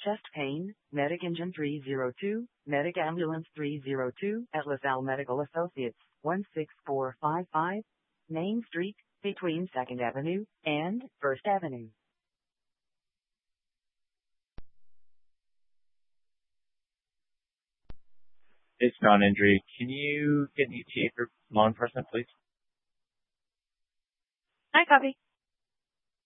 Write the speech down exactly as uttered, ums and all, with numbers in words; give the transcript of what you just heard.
chest pain, Medic Engine three oh two, Medic Ambulance three oh two, at LaSalle Medical Associates, one six four five five, Main Street, between second Avenue and first Avenue. It's non-injury. Can you get an E T A for law enforcement, please? I copy.